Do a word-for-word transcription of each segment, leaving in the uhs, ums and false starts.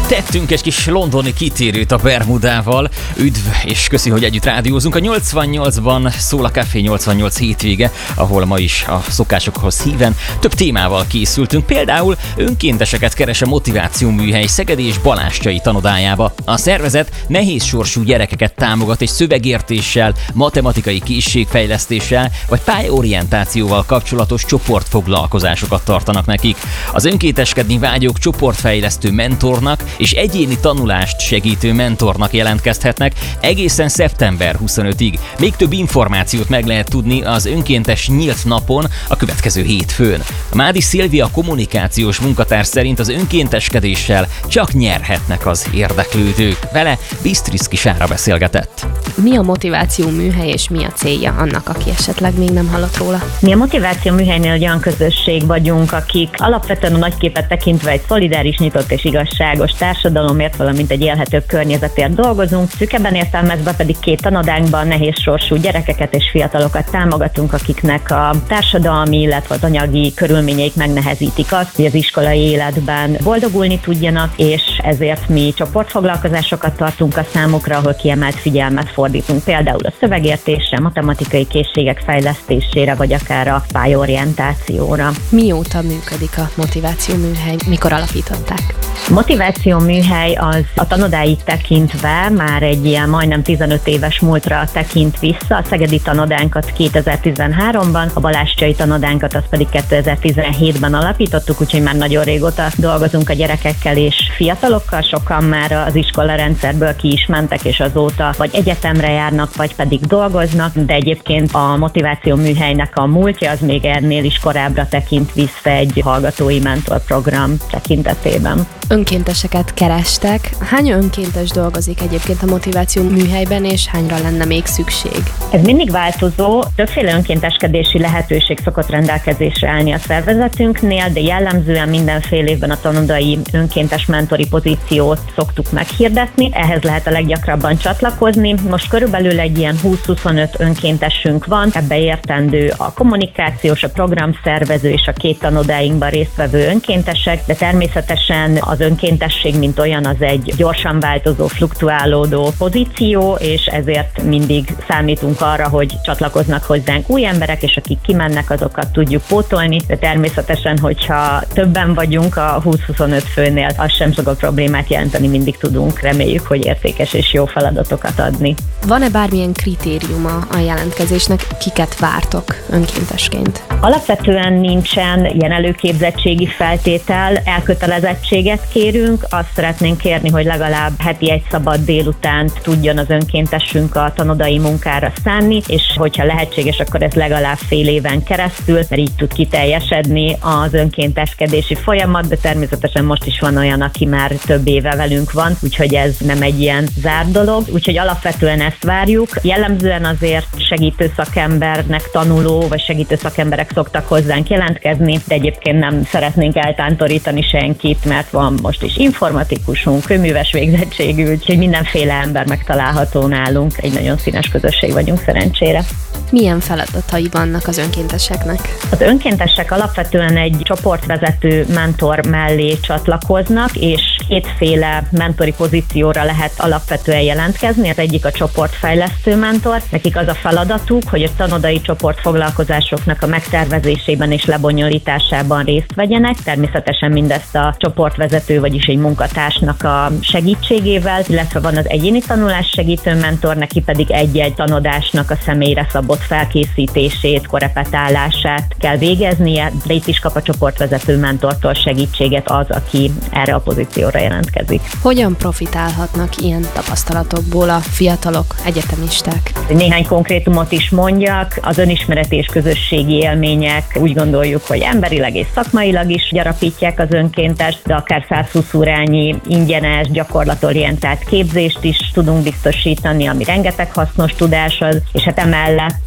Tettünk egy kis londoni kitérőt a Bermudával. Üdv, és köszi, hogy együtt rádiózunk. A nyolcvannyolcban szól a Café nyolcvannyolc hétvége, ahol ma is a szokásokhoz híven több témával készültünk. Például önkénteseket keres a Motiváció Műhely Szegedi és Balázscsai tanodájába. A szervezet nehézsorsú gyerekeket támogat egy szövegértéssel, matematikai készségfejlesztéssel vagy pályaorientációval kapcsolatos csoportfoglalkozásokat tartanak nekik. Az önkénteskedni vágyók csoportfejlesztő mentornak és egyéni tanulást segítő mentornak jelentkezhetnek egészen szeptember huszonötödiig. Még több információt meg lehet tudni az önkéntes nyílt napon a következő hétfőn. Mádi Szilvia kommunikációs munkatárs szerint az önkénteskedéssel csak nyerhetnek az érdeklődők. Vele Bisztriszki Sára beszélgetett. Mi a Motiváció Műhely és mi a célja annak, aki esetleg még nem hallott róla? Mi a Motiváció Műhelynél egy olyan közösség vagyunk, akik alapvetően a nagyképet tekintve egy szolidáris, nyitott és igazságos társadalomért, valamint egy élhetőbb környezetért dolgozunk. Szűkebben értelmezve pedig két tanodánkban nehézsorsú gyerekeket és fiatalokat támogatunk, akiknek a társadalmi, illetve az anyagi körülményeik megnehezítik azt, hogy az iskolai életben boldogulni tudjanak, és ezért mi csoportfoglalkozásokat tartunk a számukra, ahol kiemelt figyelmet fordítunk például a szövegértésre, matematikai készségek fejlesztésére, vagy akár a pályaorientációra. Mióta működik a Motiváció Műhely? Mikor alapították? A Motiváció Műhely az a tanodáit tekintve már egy ilyen majdnem tizenöt éves múltra tekint vissza. A szegedi tanodánkat kétezer-tizenháromban, a balázscsai tanodánkat az pedig kétezer-tizenhétben alapítottuk, úgyhogy már nagyon régóta dolgozunk a gyerekekkel és fiatalokkal. Sokan már az iskola rendszerből ki is mentek, és azóta vagy egyetemre járnak, vagy pedig dolgoznak, de egyébként a Motiváció Műhelynek a múltja az még ennél is korábbra tekint vissza egy hallgatói mentorprogram tekintetében. Önkénteseket kerestek. Hány önkéntes dolgozik egyébként a Motiváció Műhelyben, és hányra lenne még szükség? Ez mindig változó. Többféle önkénteskedési lehetőség szokott rendelkezésre állni a szervezetünknél, de jellemzően mindenféle évben a tanodai önkéntes mentori pozíciót szoktuk meghirdetni. Ehhez lehet a leggyakrabban csatlakozni. Most körülbelül egy ilyen húsz-huszonöt önkéntesünk van, ebbe értendő a kommunikációs, a programszervező és a két tanodáinkban résztvevő önkéntesek, de természetesen az önkéntesség, mint olyan, az egy gyorsan változó, fluktuálódó pozíció, és ezért mindig számítunk arra, hogy csatlakoznak hozzánk új emberek, és akik kimennek, azokat tudjuk pótolni, de természetesen, hogyha többen vagyunk a húsz-huszonöt főnél, az sem szokott problémát jelenteni, mindig tudunk, reméljük, hogy értékes és jó feladatokat adni. Van-e bármilyen kritériuma a jelentkezésnek, kiket vártok önkéntesként? Alapvetően nincsen ilyen előképzettségi feltétel, elkötelezettséget kérünk, azt szeretnénk kérni, hogy legalább heti egy szabad délutánt tudjon az önkéntesünk a tanodai munkára szánni, és hogyha lehetséges, akkor ez legalább fél éven keresztül, mert így tud kiteljesedni az önkénteskedési folyamat, de természetesen most is van olyan, aki már több éve velünk van, úgyhogy ez nem egy ilyen zárt dolog, úgyhogy alapvetően ezt várjuk. Jellemzően azért segítő szakembernek tanuló, vagy segítő szakemberek szoktak hozzánk jelentkezni, de egyébként nem szeretnénk eltántorítani senkit, mert van most is informatikusunk, kőműves végzettségű, úgyhogy mindenféle ember megtalálható nálunk. Egy nagyon színes közösség vagyunk szerencsére. Milyen feladatai vannak az önkénteseknek? Az önkéntesek alapvetően egy csoportvezető mentor mellé csatlakoznak, és kétféle mentori pozícióra lehet alapvetően jelentkezni. Az egyik a csoportfejlesztő mentor. Nekik az a feladatuk, hogy a tanodai csoportfoglalkozásoknak a megtervezésében és lebonyolításában részt vegyenek. Természetesen mindezt a csoportvezető, vagyis egy munkatársnak a segítségével, illetve van az egyéni tanulás segítő mentor, neki pedig egy-egy tanodásnak a személyre szabott felkészítését, korepetálását kell végeznie, de itt is kap a csoportvezető mentortól segítséget az, aki erre a pozícióra jelentkezik. Hogyan profitálhatnak ilyen tapasztalatokból a fiatalok, egyetemisták? Néhány konkrétumot is mondjak, az önismereti és közösségi élmények úgy gondoljuk, hogy emberileg és szakmailag is gyarapítják az önkéntest, de akár százhúsz órányi ingyenes, gyakorlatorientált képzést is tudunk biztosítani, ami rengeteg hasznos tudás az, és hát emellett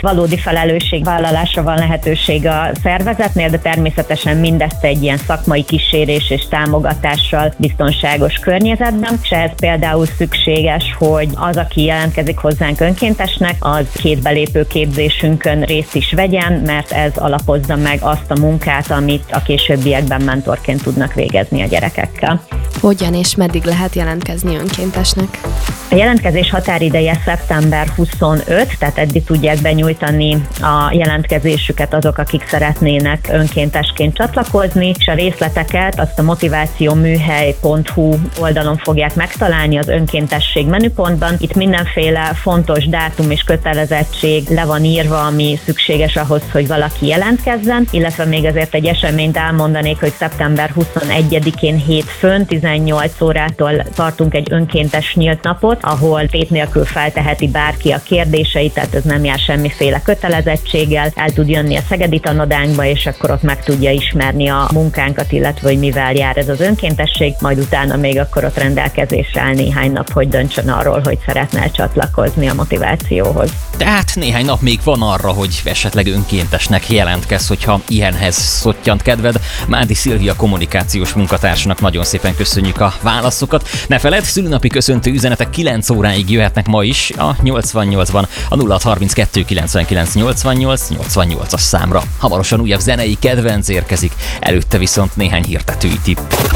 valódi felelősségvállalásra van lehetőség a szervezetnél, de természetesen mindezt egy ilyen szakmai kísérés és támogatással biztonságos környezetben, és ehhez például szükséges, hogy az, aki jelentkezik hozzánk önkéntesnek, az két belépő képzésünkön részt is vegyen, mert ez alapozza meg azt a munkát, amit a későbbiekben mentorként tudnak végezni a gyerekekkel. Hogyan és meddig lehet jelentkezni önkéntesnek? A jelentkezés határideje szeptember huszonötödike, tehát eddig tudják benyújtani a jelentkezésüket azok, akik szeretnének önkéntesként csatlakozni, és a részleteket azt a motivációműhely pont hu oldalon fogják megtalálni az önkéntesség menüpontban. Itt mindenféle fontos dátum és kötelezettség le van írva, ami szükséges ahhoz, hogy valaki jelentkezzen, illetve még azért egy eseményt elmondanék, hogy szeptember huszonegyedikén hétfőn tizennyolc órától tartunk egy önkéntes nyílt napot, ahol tét nélkül felteheti bárki a kérdéseit, tehát ez nem jár semmiféle kötelezettséggel, el tud jönni a szegedi tanodánkba, és akkor ott meg tudja ismerni a munkánkat, illetve hogy mivel jár ez az önkéntesség, majd utána még akkor ott rendelkezésre áll néhány nap, hogy döntsön arról, hogy szeretne csatlakozni a motivációhoz. Tehát néhány nap még van arra, hogy esetleg önkéntesnek jelentkezz, hogyha ilyenhez szottyant kedved. Mádi Szilvia kommunikációs munkatársnak nagyon szépen köszönjük a válaszokat. Ne feledd, szülinapi köszöntő üzenetek kilenc óráig jöhetnek ma is a nyolcvannyolcban, a nulla hat harminckettő kilencvenkilenc nyolcvannyolc nyolcvannyolcas számra. Hamarosan újabb zenei kedvenc érkezik, előtte viszont néhány hirdetői tipp.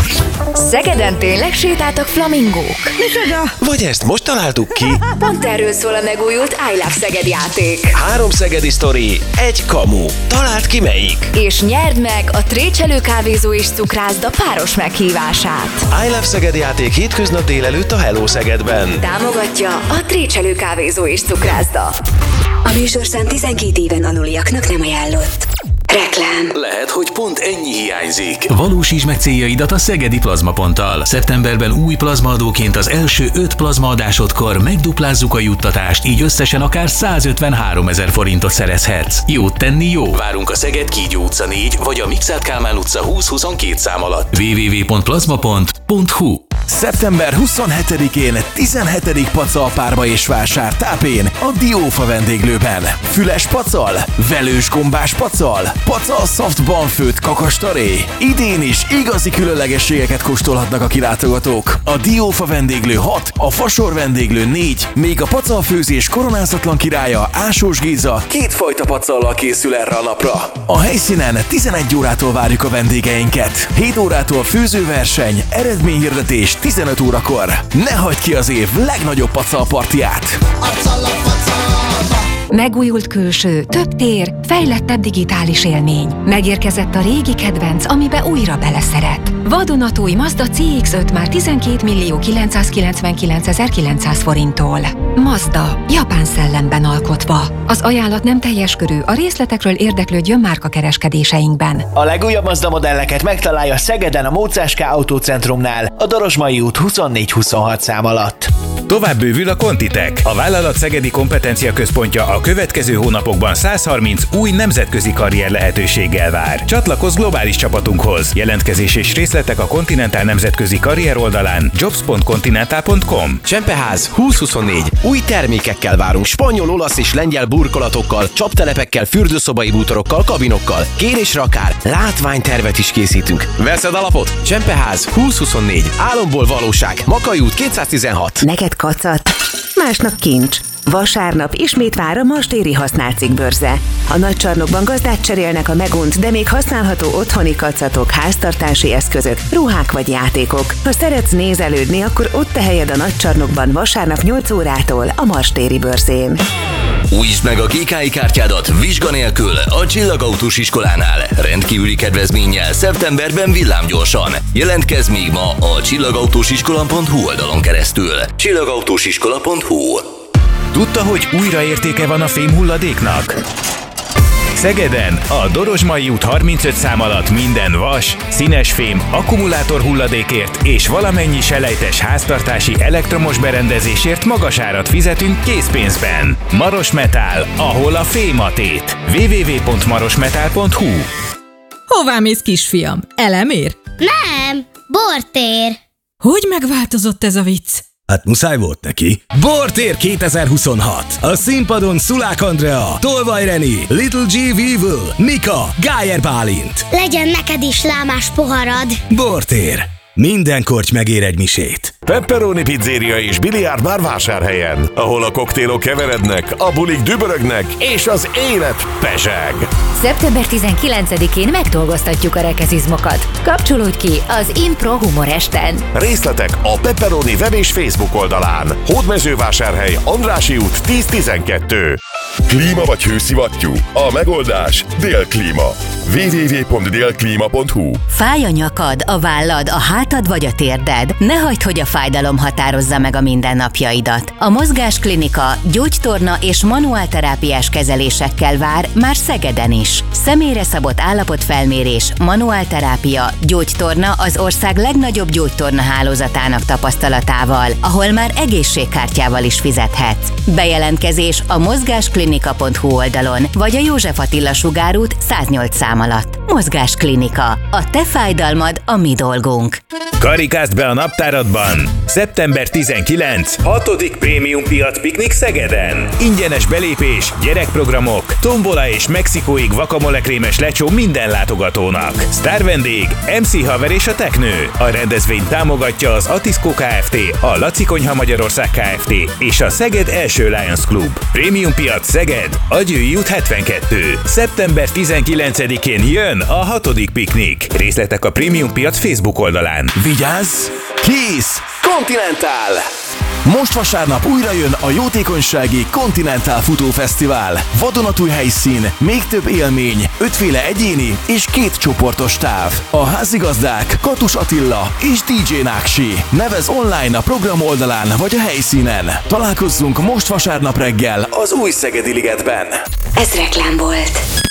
Szegeden tényleg sétáltak flamingók? Micsoda? Vagy ezt most találtuk ki? Pont erről szól a megújult I Love Szeged játék. Három szegedi sztori, egy kamu. Találd ki melyik? És nyerd meg a Trécselő kávézó és cukrászda páros meghívását. I Love Szeged játék hétköznap délelőtt a Hello Szegedben. Támogatja a Trécselő kávézó és cukrászda. A műsorszám tizenkét éven aluliaknak nem ajánlott. Reklám. Lehet, hogy pont ennyi hiányzik. Valósítsd meg céljaidat a Szegedi Plazmaponttal. Szeptemberben új plazmaadóként az első öt plazmaadásodkor megduplázzuk a juttatást, így összesen akár százötvenháromezer forintot szerezhetsz. Jót tenni jó. Várunk a Szeged Kígyó utca négy vagy a Mikszáth Kálmán utca húsz huszonkettő szám alatt. double-u double-u double-u pont plazmapont pont hu. szeptember huszonhetedikén tizenhetedik pacal párba és vásár tápén a Diófa vendéglőben. Füles pacal, velős gombás pacal, pacal szaftban főtt kakastaré. Idén is igazi különlegességeket kóstolhatnak a kilátogatók. A Diófa vendéglő hat, a Fasor vendéglő négy, még a pacalfőzés koronázatlan királya Ásós Géza kétfajta pacallal készül erre a napra. A helyszínen tizenegy órától várjuk a vendégeinket. hét órától főzőverseny, eredményhirdetés tizenöt órakor. Ne hagyd ki az év legnagyobb pacalpartiát! Megújult külső, több tér, fejlettebb digitális élmény. Megérkezett a régi kedvenc, amibe újra beleszeret. Vadonatúj Mazda C X öt már tizenkét millió kilencszázkilencvenkilencezer-kilencszáz forinttól. Mazda, japán szellemben alkotva. Az ajánlat nem teljes körű, a részletekről érdeklődjön márkakereskedéseinkben. A legújabb Mazda modelleket megtalálja Szegeden a Mócás-K Autócentrumnál, a Dorosmai út huszonnégy huszonhat szám alatt. Tovább bővül a Conti-Tech. A vállalat szegedi kompetencia központja a következő hónapokban százharminc új nemzetközi karrier lehetőséggel vár. Csatlakozz globális csapatunkhoz. Jelentkezés és részletek a Continental nemzetközi karrier oldalán jobs pont continental pont com. Csempeház húsz huszonnégy. Új termékekkel várunk, spanyol, olasz és lengyel burkolatokkal, csaptelepekkel, fürdőszobai bútorokkal, kabinokkal. Kérésre akár látványtervet is készítünk. Veszed a lapot? Csempeház húsz huszonnégy. Álomból valóság. Makai út kétszáztizenhat. Neked kacat, másnak kincs. Vasárnap ismét vár a Mastéri használt cikkbörze. A nagycsarnokban gazdát cserélnek a megunt, de még használható otthoni kacatok, háztartási eszközök, ruhák vagy játékok. Ha szeretsz nézelődni, akkor ott a helyed a nagycsarnokban vasárnap nyolc órától a Mastéri bőrzén. Újítsd meg a gé ká i kártyádat vizsga nélkül a Csillagautós iskolánál. Rendkívüli kedvezménnyel szeptemberben villámgyorsan. Jelentkezz még ma a csillagautósiskola pont hu oldalon keresztül. csillagautósiskola pont hu. Tudta, hogy újraértéke van a fémhulladéknak? Szegeden a Dorosmai út harmincöt szám alatt minden vas, színes fém, akkumulátor hulladékért és valamennyi selejtes háztartási elektromos berendezésért magas árat fizetünk készpénzben. Maros Metál, ahol a fém a tét. double-u double-u double-u pont marosmetál pont hu. Hová mész, kisfiam? Elemér? Nem, bortér. Hogy megváltozott ez a vicc? Hát muszáj volt neki. Bortér kétezer-huszonhat. A színpadon Szulák Andrea, Tolvaj Reni, Little G. Weevil, Mika, Gájer Bálint. Legyen neked is lámás poharad. Bortér. Minden korty megér egy misét. Pepperoni Pizzeria és biliárdbár Vásárhelyen, ahol a koktélok keverednek, a bulik dübörögnek és az élet pezseg. szeptember tizenkilencedikén megdolgoztatjuk a rekeszizmokat. Kapcsolódj ki az Impro Humor Esten. Részletek a Pepperoni web és Facebook oldalán. Hódmezővásárhely, Andrássy út tíz tizenkettő. Klíma vagy hőszivattyú? A megoldás Délklíma. double-u double-u double-u pont délklíma pont hu. Fáj a nyakad, a vállad, a hátad vagy a térded? Ne hagyd, hogy a fájdalom határozza meg a mindennapjaidat. A Mozgásklinika gyógytorna és manuálterápiás kezelésekkel vár már Szegeden is. Személyre szabott állapotfelmérés, manuálterápia, gyógytorna az ország legnagyobb gyógytorna hálózatának tapasztalatával, ahol már egészségkártyával is fizethetsz. Bejelentkezés a mozgásklinika pont hu oldalon, vagy a József Attila sugárút száznyolc szám alatt. Mozgásklinika. A te fájdalmad a mi dolgunk. Karikázd be a naptáradban! szeptember tizenkilencedike hatodik prémium piac piknik Szegeden. Ingyenes belépés, gyerekprogramok, tombola és mexikóig guacamole krémes lecsó minden látogatónak. Sztár vendég, em cé Haver és a Teknő. A rendezvényt támogatja az Atiszkó Kft., a Laci Konyha Magyarország Kft. És a Szeged első Lions Club. Prémium piac Szeged, a Győi út hetvenkettő. szeptember tizenkilencedikén jön a hatodik piknik. Részletek a Prémium piac Facebook oldalán. Vigyázz! Kész! Continental! Most vasárnap újra jön a jótékonysági Continental Futófesztivál. Vadonatúj helyszín, még több élmény, ötféle egyéni és két csoportos táv. A házigazdák Katus Attila és dé dzsé Náksi. Nevezz online a program oldalán vagy a helyszínen. Találkozzunk most vasárnap reggel az új Szegedi Ligetben. Ez reklám volt.